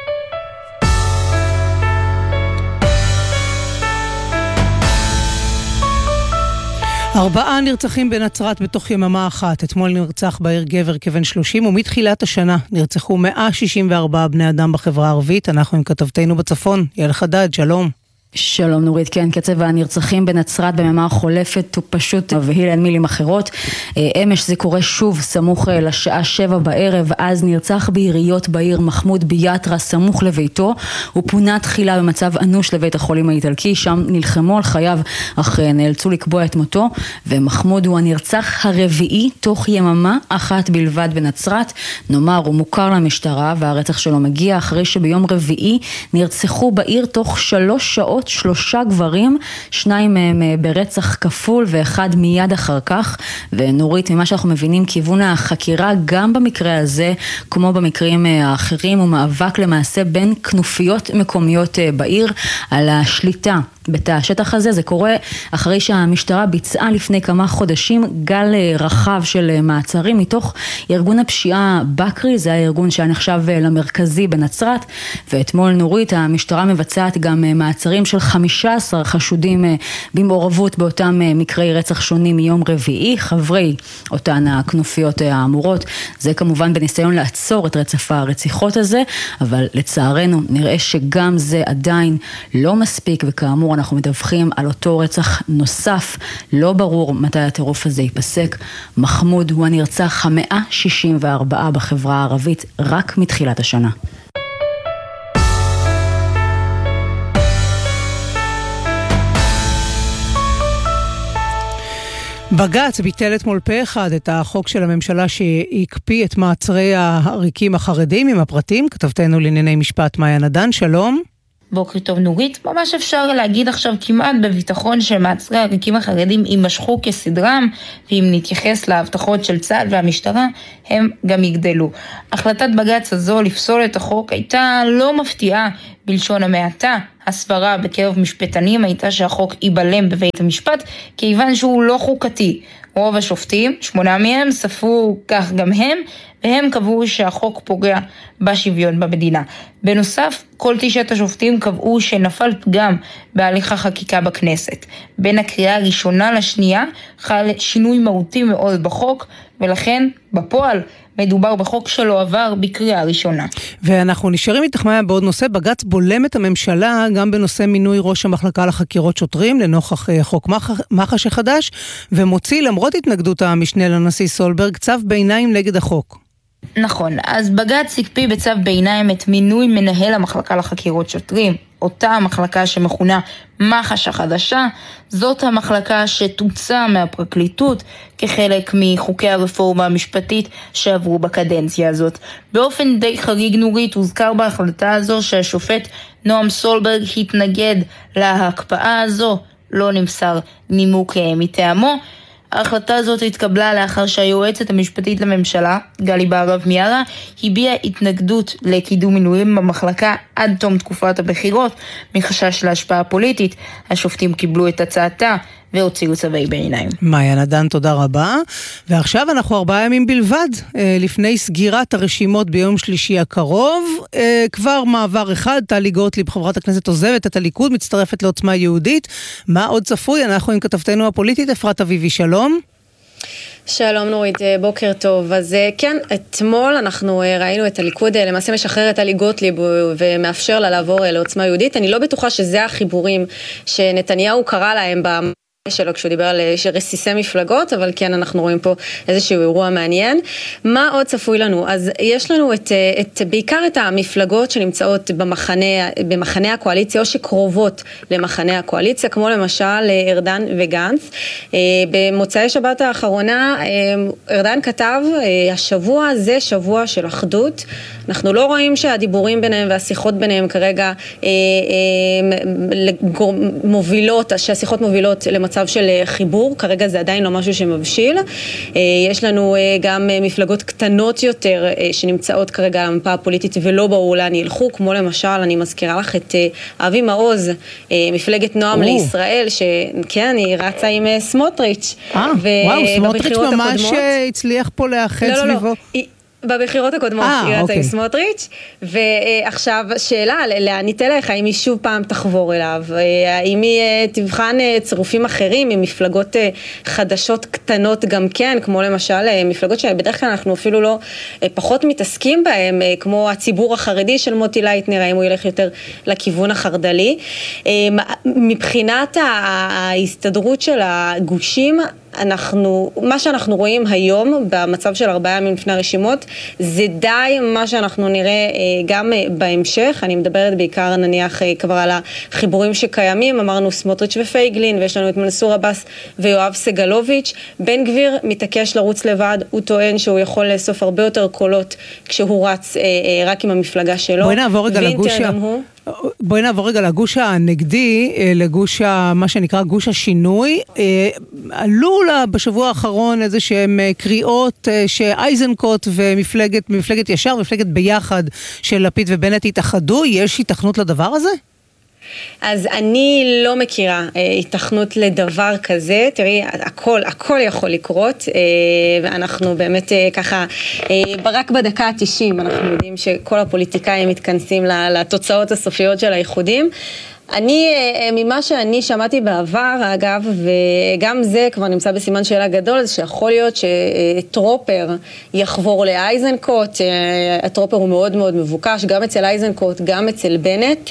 ארבעה נרצחים בנצרת בתוך יממה אחת. אתמול נרצח בעיר גבר כבן שלושים, ומתחילת השנה נרצחו מאה שישים וארבעה בני אדם בחברה הערבית. אנחנו עם כתבתנו בצפון, יעל חדד, שלום. שלום נורית, כן, קצב הנרצחים בנצרת ביממה החולפת הוא פשוט מבהיל, אין מילים אחרות. אמש זה קורה שוב סמוך לשעה שבע בערב, אז נרצח ביריות בעיר מחמוד ביאטרה סמוך לביתו. הוא פונה תחילה במצב אנוש לבית החולים האיטלקי, שם נלחמו על חייו אך נאלצו לקבוע את מותו, ומחמוד הוא הנרצח הרביעי תוך יממה אחת בלבד בנצרת. נאמר, הוא מוכר למשטרה והרצח שלו מגיע אחרי שביום רביעי נרצחו בעיר תוך שלוש שעות שלושה גברים, שניים מהם ברצח כפול ואחד מיד אחר כך. ונורית, ממה שאנחנו מבינים, כיוון החקירה גם במקרה הזה, כמו במקרים האחרים, הוא מאבק למעשה בין כנופיות מקומיות בעיר על השליטה בתא השטח הזה. זה קורה אחרי שהמשטרה ביצעה לפני כמה חודשים גל רחב של מעצרים מתוך ארגון הפשיעה בקרי, זה הארגון שנחשב למרכזי בנצרת, ואתמול נורית המשטרה מבצעת גם מעצרים של חמישה עשר חשודים במעורבות באותם מקרי רצח שונים מיום רביעי, חברי אותן הכנופיות האמורות. זה כמובן בניסיון לעצור את רצף הרציחות הזה, אבל לצערנו נראה שגם זה עדיין לא מספיק, וכאמור אנחנו מדווחים על אותו רצח נוסף, לא ברור מתי הטירוף הזה ייפסק. מחמוד הוא הנרצח ה-מאה שישים וארבע בחברה הערבית רק מתחילת השנה. בג"ץ ביטל אתמול פה אחד את החוק של הממשלה שהקפיא את מעצרי העריקים החרדים עם הפרטים. כתבתנו לענייני משפט מאיה נדן, שלום. בוקר טוב נורית, ממש אפשר להגיד עכשיו כמעט בביטחון שמעצרי העריקים החרדים יימשכו כסדרם, ואם נתייחס להבטחות של צה"ל והמשטרה, הם גם יגדלו. החלטת בג"ץ הזו לפסול את החוק הייתה לא מפתיעה בלשון המעטה. הסברה בקרב משפטנים הייתה שהחוק ייבלם בבית המשפט, כיוון שהוא לא חוקתי. רוב השופטים, שמונה מהם, ספרו כך גם הם, והם קבעו שהחוק פוגע בשוויון במדינה. בנוסף, כל תשעת השופטים קבעו שנפל פגם בהליך החקיקה בכנסת. בין הקריאה הראשונה לשנייה חל שינוי מהותי מאוד בחוק, ולכן בפועל מדובר בחוק שלא עבר בקריאה ראשונה. ואנחנו נשארים איתך מאיה בעוד נושא. בג"ץ בולם את הממשלה גם בנושא מינוי ראש המחלקה לחקירות שוטרים לנוכח חוק מח"ש החדש, ומוציא למרות התנגדות המשנה לנשיא סולברג צו ביניים נגד החוק. נכון, אז בג"ץ הקפיא בצו ביניים את מינוי מנהל המחלקה לחקירות שוטרים, אותה המחלקה שמכונה מח"ש החדשה. זאת המחלקה שתוצא מהפרקליטות כחלק מחוקי הרפורמה המשפטית שעברו בקדנציה הזאת. באופן די חריג נורית הוזכר בהחלטה הזו שהשופט נועם סולברג התנגד להקפאה הזו, לא נמסר נימוק מטעמו. ההחלטה הזאת התקבלה לאחר שהיועצת המשפטית לממשלה, גלי בהרב מיארה, הביעה התנגדות לקידום מינויים במחלקה עד תום תקופת הבחירות, מחשש להשפעה פוליטית. השופטים קיבלו את הצעתה והוציאו צווי ביניים. מאיה נדן, תודה רבה. ועכשיו אנחנו ארבעה ימים בלבד לפני סגירת הרשימות ביום שלישי הקרוב. כבר מעבר אחד, טלי גוטליב, חברת הכנסת, עוזבת את הליכוד, מצטרפת לעוצמה יהודית. מה עוד צפוי? אנחנו עם כתבתנו הפוליטית אפרת אביבי, שלום. שלום נורית, בוקר טוב. אז כן, אתמול אנחנו ראינו את הליכוד למעשה משחרר את טלי גוטליב ומאפשר לה לעבור לעוצמה יהודית. אני לא בטוחה שזה החיבורים שנתניהו קרא להם שלו כשהוא דיבר על רסיסי מפלגות, אבל כן אנחנו רואים פה איזשהו אירוע מעניין. מה עוד צפוי לנו? אז יש לנו את, את, בעיקר את המפלגות שנמצאות במחנה, במחנה הקואליציה, או שקרובות למחנה הקואליציה, כמו למשל ארדן וגנץ. במוצאי שבת האחרונה, ארדן כתב, השבוע זה שבוע של אחדות. אנחנו לא רואים שהדיבורים ביניהם והשיחות ביניהם כרגע מובילות, שהשיחות מובילות למצב של חיבור, כרגע זה עדיין לא משהו שמבשיל. יש לנו גם מפלגות קטנות יותר שנמצאות כרגע על המפה הפוליטית ולא ברור לאן ילכו, כמו למשל, אני מזכירה לך את אבי מעוז, מפלגת נועם לישראל, שכן, היא רצה עם סמוטריץ'. וואו, סמוטריץ' ממש הצליח פה לאחד סביבו. בבחירות הקודמות היא רצה עם סמוטריץ', ועכשיו שאלה, ניתן לך, האם היא שוב פעם תחבור אליו, האם היא תבחן צירופים אחרים עם מפלגות חדשות קטנות גם כן, כמו למשל מפלגות שבדרך כלל אנחנו אפילו לא פחות מתעסקים בהם, כמו הציבור החרדי של מוטי לייטנר, האם הוא ילך יותר לכיוון החרדלי. מבחינת ההסתדרות של הגושים, אנחנו, מה שאנחנו רואים היום במצב של ארבעה ימים לפני הרשימות, זה די מה שאנחנו נראה גם בהמשך. אני מדברת בעיקר נניח כבר על החיבורים שקיימים, אמרנו סמוטריץ' ופייגלין, ויש לנו את מנסור עבאס ויואב סגלוביץ'. בן גביר מתעקש לרוץ לבד, הוא טוען שהוא יכול לאסוף הרבה יותר קולות כשהוא רץ רק עם המפלגה שלו. בואי נעבור רגע לגושה. בואי נעבור רגע לגוש הנגדי, לגוש מה שנקרא גוש השינוי. עלו לה בשבוע האחרון איזה שהם קריאות שאייזנקוט ומפלגת מפלגת ישר, מפלגת ביחד של לפיד ובנט התאחדו. יש התכנות לדבר הזה? אז אני לא מכירה התכנות לדבר כזה. תראי, הכל, הכל יכול לקרות, ואנחנו באמת ככה, רק בדקה ה-תשעים אנחנו יודעים שכל הפוליטיקאים מתכנסים לתוצאות הסופיות של האיחודים. אני, ממה שאני שמעתי בעבר, אגב, וגם זה כבר נמצא בסימן שאלה גדול, זה שיכול להיות שטרופר יחבור לאייזנקוט. הטרופר הוא מאוד מאוד מבוקש, גם אצל אייזנקוט, גם אצל בנט,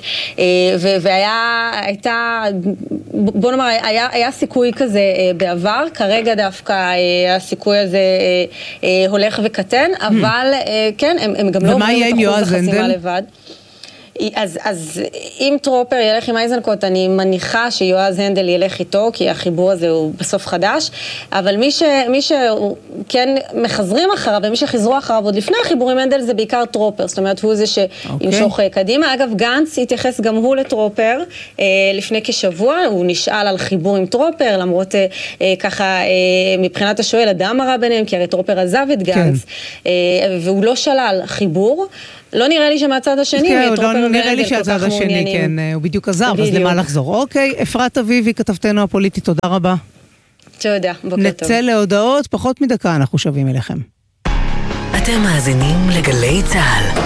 והיה, הייתה, בוא נאמר, היה, היה סיכוי כזה בעבר, כרגע דווקא הסיכוי הזה הולך וקטן, אבל כן, הם, הם גם לא עוברים את אחוז החסימה לבד. אז, אז אם טרופר ילך עם אייזנקוט, אני מניחה שיועז הנדל ילך איתו, כי החיבור הזה הוא בסוף חדש, אבל מי ש, מי שכן מחזרים אחריו, ומי שחזרו אחריו עוד לפני החיבור עם הנדל, זה בעיקר טרופר, זאת אומרת, הוא זה שימשוך okay. קדימה. אגב, גנץ התייחס גם הוא לטרופר, אה, לפני כשבוע, הוא נשאל על חיבור עם טרופר, למרות אה, אה, ככה, אה, מבחינת השואל, אדם הרע ביניהם, כי הרי טרופר עזב את גנץ, כן. אה, והוא לא שלל חיבור, לא נראה לי שמהצד השני, כן, לא נראה לי שהצד השני, כן, הוא בדיוק עזר, אז למה לחזור? אוקיי, אפרת אביבי, כתבתנו הפוליטית, תודה רבה. תודה, בוקר טוב. נצא להודעות, פחות מדקה אנחנו שווים אליכם. אתם מאזינים לגלי צהל.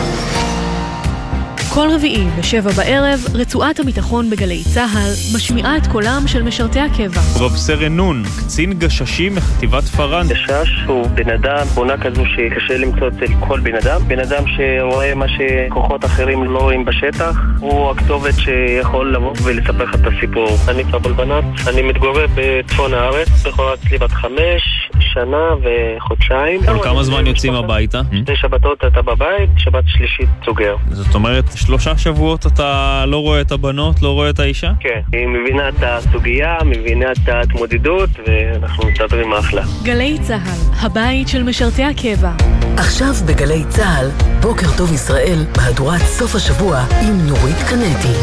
כל רביעי בשבע בערב, רצועת הביטחון בגלי צהל משמיעה את קולם של משרתי הקבע. רב סרן נון, קצין גששי מחטיבת פרן. גשש הוא בן אדם, בונה כזו שקשה למצוא אצל כל בן אדם. בן אדם שרואה מה שכוחות אחרים לא רואים בשטח. הוא הכתובת שיכול לבוא ולספר לך את הסיפור. אני פבל בנת, אני מתגורר בצפון הארץ, בחורה אצלי בת חמש, שנה וחודשיים. כל כמה זמן יוצאים הביתה? שתי שבתות אתה בבית, שבת שלישית סוגר. זאת אומרת, שלושה שבועות אתה לא רואה את הבנות, לא רואה את האישה? כן, היא מבינה את הסוגיה, מבינה את ההתמודדות, ואנחנו מסתדרים אחלה. גלי צהל, הבית של משרתי הקבע. עכשיו בגלי צהל, בוקר טוב ישראל, מהדורת סוף השבוע עם נורית קנטי.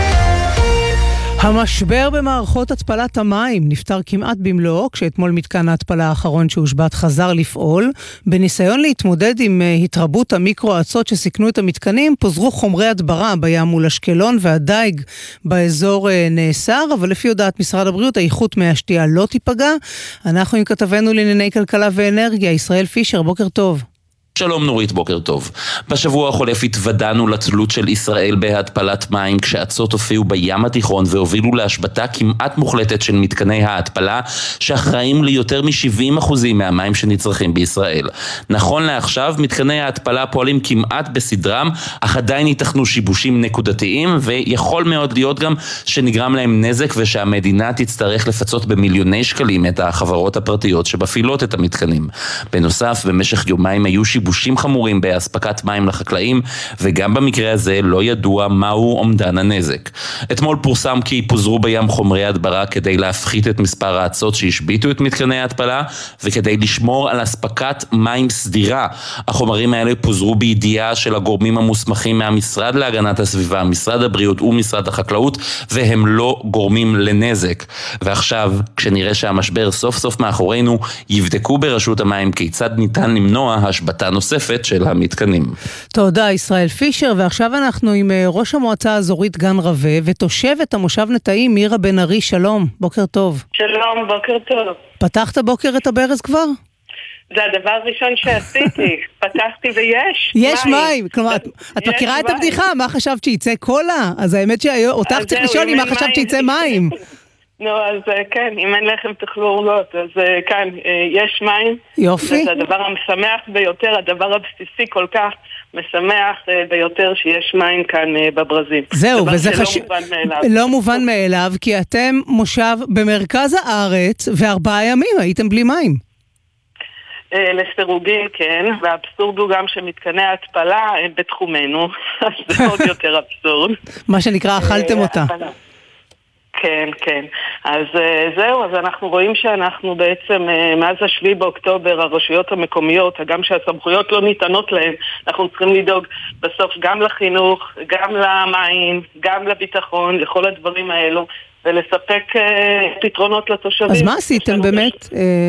המשבר במערכות התפלת המים נפתר כמעט במלואו, כשאתמול מתקן ההתפלה האחרון שהושבת חזר לפעול. בניסיון להתמודד עם התרבות המיקרו-עצות שסיכנו את המתקנים, פוזרו חומרי הדברה בים מול אשקלון, והדייג באזור נאסר, אבל לפי הודעת משרד הבריאות, האיכות מי השתייה לא תיפגע. אנחנו עם כתבנו לענייני כלכלה ואנרגיה, ישראל פישר, בוקר טוב. שלום נורית, בוקר טוב. בשבוע החולף התוודענו לתלות של ישראל בהתפלת מים כשאצות הופיעו בים התיכון והובילו להשבתה כמעט מוחלטת של מתקני ההתפלה שאחראים ליותר מ-שבעים אחוז מהמים שנצרכים בישראל. נכון לעכשיו מתקני ההתפלה פועלים כמעט בסדרם, אך עדיין ייתכנו שיבושים נקודתיים ויכול מאוד להיות גם שנגרם להם נזק ושהמדינה תצטרך לפצות במיליוני שקלים את החברות הפרטיות שמפעילות את המתקנים. בנוסף, במשך יומיים היו שיבושים שיבושים חמורים בהספקת מים לחקלאים, וגם במקרה הזה לא ידוע מהו אומדן הנזק. אתמול פורסם כי פוזרו בים חומרי הדברה כדי להפחית את מספר האצות שהשביתו את מתקני ההתפלה, וכדי לשמור על הספקת מים סדירה. החומרים האלה פוזרו בידיעה של הגורמים המוסמכים מהמשרד להגנת הסביבה, משרד הבריאות ומשרד החקלאות, והם לא גורמים לנזק. ועכשיו, כשנראה שהמשבר סוף סוף מאחורינו, יבדקו ברשות המים כיצד ניתן למנוע השבתה נוספת של המתקנים. תודה ישראל פישר, ועכשיו אנחנו עם ראש המועצה האזורית גן רווה ותושבת המושב נטעים מירה בן ארי. שלום, בוקר טוב. שלום, בוקר טוב. פתחת בוקר את הברז כבר? זה הדבר הראשון שעשיתי, פתחתי ויש יש מים. מים. כלומר, את, את מכירה את הבדיחה, מה חשבת שיצא קולה? אז האמת שאותך צריך לשאול לי מה חשבת שיצא מים. נו, אז כן, אם אין לחם תאכלו עוגות, אז כאן יש מים. יופי. זה הדבר המשמח ביותר, הדבר הבסיסי כל כך משמח ביותר שיש מים כאן בברזים. זהו, וזה חשוב. מובן מאליו. לא מובן מאליו, כי אתם מושב במרכז הארץ, וארבעה ימים הייתם בלי מים. לסירוגין, כן, והאבסורד הוא גם שמתקני ההתפלה הם בתחומנו, אז זה עוד יותר אבסורד. מה שנקרא, אכלתם אותה. כן, כן. אז זהו, אז אנחנו רואים שאנחנו בעצם, מאז השביעי באוקטובר, הרשויות המקומיות, גם שהסמכויות לא ניתנות להן, אנחנו צריכים לדאוג בסוף גם לחינוך, גם למים, גם לביטחון, לכל הדברים האלו, ולספק פתרונות לתושבים. אז מה עשיתם באמת?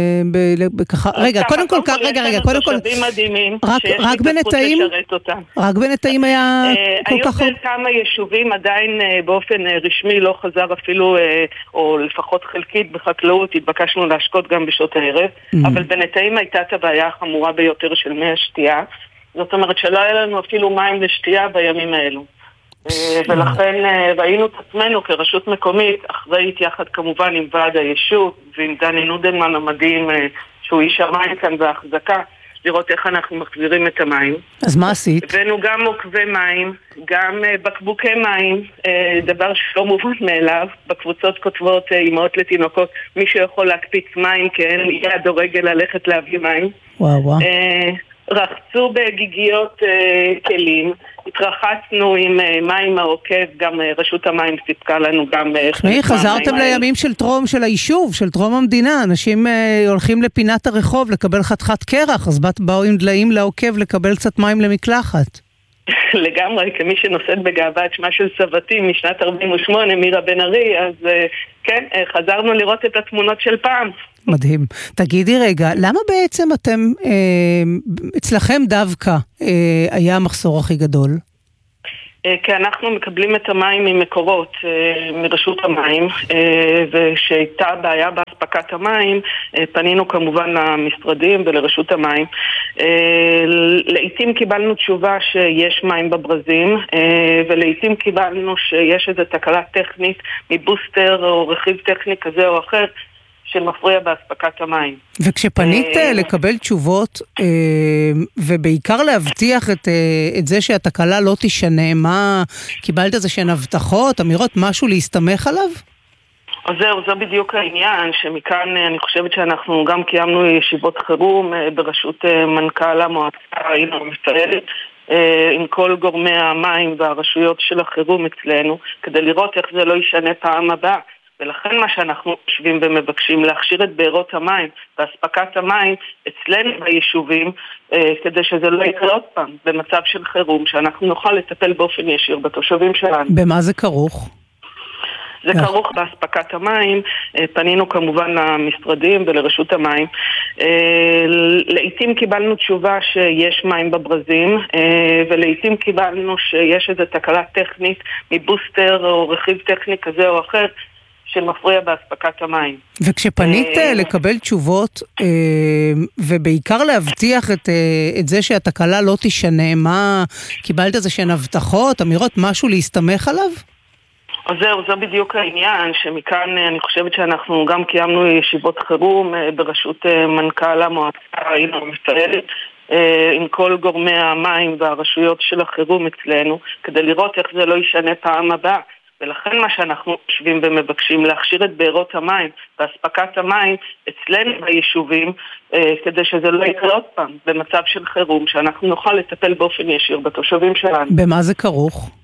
רגע, קודם כל, רגע, רגע, קודם כל, תושבים מדהימים, רק בנטעים, רק בנטעים היה כל כך... היו כמה יישובים עדיין באופן רשמי לא חזר אפילו, או לפחות חלקית בחקלאות, התבקשנו להשקות גם בשעות הערב, אבל בנטעים הייתה את הבעיה החמורה ביותר של מי השתייה, זאת אומרת שלא היה לנו אפילו מים לשתייה בימים האלו. ולכן ראינו את עצמנו כרשות מקומית, אחראית יחד כמובן עם ועד היישוב ועם דני נודלמן המדהים שהוא איש המים כאן והחזקה, לראות איך אנחנו מחזירים את המים. אז מה עשית? הבאנו גם מוקבי מים, גם בקבוקי מים, דבר שלא מובן מאליו. בקבוצות כותבות אימהות לתינוקות, מי שיכול להקפיץ מים, כן, יד או רגל ללכת להביא מים. וואו וואו. רחצו בגיגיות uh, כלים, התרחצנו עם uh, מים העוקב, גם uh, רשות המים סיפקה לנו גם... שמי, חזרתם לימים של טרום, של היישוב, של טרום המדינה, אנשים uh, הולכים לפינת הרחוב לקבל חתיכת קרח, אז באו עם דליים לעוקב לקבל קצת מים למקלחת. לגמרי, כמי שנושאת בגאווה את שמה של סבתי משנת ארבעים ושמונה, מירה בן ארי, אז uh, כן, uh, חזרנו לראות את התמונות של פעם. מדהים. תגידי רגע, למה בעצם אתם, אה, אצלכם דווקא אה, היה המחסור הכי גדול? אה, כי אנחנו מקבלים את המים ממקורות, אה, מרשות המים, אה, ושהייתה בעיה בהספקת המים, אה, פנינו כמובן למשרדים ולרשות המים. אה, לעתים קיבלנו תשובה שיש מים בברזים, אה, ולעתים קיבלנו שיש איזו תקלה טכנית מבוסטר או רכיב טכני כזה או אחר, שמפריע בהספקת המים. וכשפנית לקבל תשובות, ובעיקר להבטיח את, את זה שהתקלה לא תשנה, מה, קיבלת איזה שהן הבטחות, אמירות, משהו להסתמך עליו? אז זהו, זה בדיוק העניין, שמכאן אני חושבת שאנחנו גם קיימנו ישיבות חירום בראשות מנכ"ל המועצה, היינו מפעלת, עם כל גורמי המים והרשויות של החירום אצלנו, כדי לראות איך זה לא ישנה פעם הבאה. ולכן מה שאנחנו חושבים ומבקשים להכשיר את בארות המים והספקת המים אצלנו ביישובים, אה, כדי שזה לא יקרה עוד פעם במצב של חירום, שאנחנו נוכל לטפל באופן ישיר בתושבים שלנו. במה זה כרוך? זה כרוך בהספקת המים, אה, פנינו כמובן למשרדים ולרשות המים. אה, לעתים קיבלנו תשובה שיש מים בברזים, אה, ולעתים קיבלנו שיש איזו תקלה טכנית מבוסטר או רכיב טכני כזה או אחר, שמפריע באספקת המים. וכשפנית לקבל תשובות, ובעיקר להבטיח את, את זה שהתקלה לא תשנה, מה, קיבלת איזה שהן הבטחות, אמירות, משהו להסתמך עליו? אז זהו, זה בדיוק העניין, שמכאן אני חושבת שאנחנו גם קיימנו ישיבות חירום בראשות מנכ"ל המועצה, הנה המפעלת, עם כל גורמי המים והרשויות של החירום אצלנו, כדי לראות איך זה לא ישנה פעם הבאה. ולכן מה שאנחנו חושבים ומבקשים להכשיר את בארות המים והספקת המים אצלנו ביישובים, כדי שזה לא יקרה עוד פעם במצב של חירום, שאנחנו נוכל לטפל באופן ישיר בתושבים שלנו. במה זה כרוך?